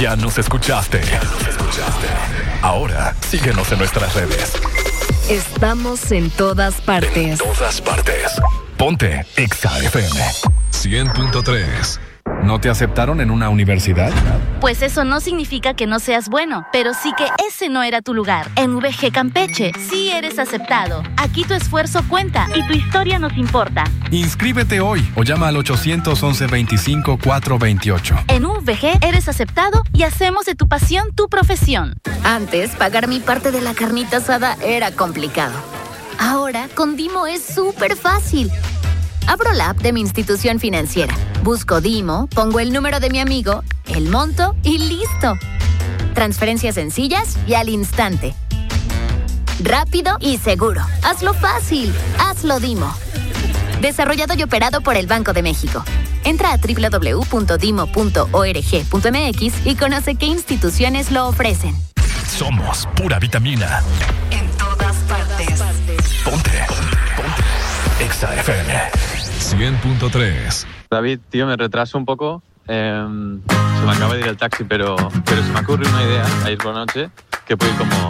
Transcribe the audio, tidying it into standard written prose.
Ya nos escuchaste. Ahora, síguenos en nuestras redes. Estamos en todas partes. Ponte Exa FM 100.3. ¿No te aceptaron en una universidad? Pues eso no significa que no seas bueno, pero sí que ese no era tu lugar. En VG Campeche sí eres aceptado. Aquí tu esfuerzo cuenta y tu historia nos importa. Inscríbete hoy o llama al 811-25-428. En VG eres aceptado y hacemos de tu pasión tu profesión. Antes, pagar mi parte de la carnita asada era complicado. Ahora, con Dimo es súper fácil. Abro la app de mi institución financiera, busco Dimo, pongo el número de mi amigo, el monto y listo. Transferencias sencillas y al instante. Rápido y seguro. Hazlo fácil. Hazlo Dimo. Desarrollado y operado por el Banco de México. Entra a www.dimo.org.mx y conoce qué instituciones lo ofrecen. Somos pura vitamina. En todas partes. Ponte Exa FM 100.3. David, tío, me retraso un poco. Se me acaba de ir el taxi, pero se me ocurre una idea ayer por la noche que puede ir como